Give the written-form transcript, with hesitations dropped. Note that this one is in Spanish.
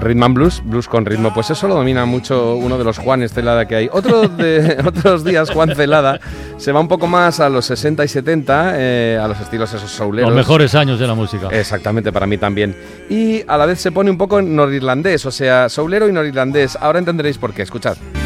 Rhythm and Blues, blues con ritmo, pues eso lo domina mucho uno de los Juanes Celada que hay. Otros días Juan Celada se va un poco más a los 60 y 70, a los estilos esos souleros. Los mejores años de la música. Exactamente, para mí también. Y a la vez se pone un poco norirlandés, o sea, soulero y norirlandés. Ahora entenderéis por qué, escuchad.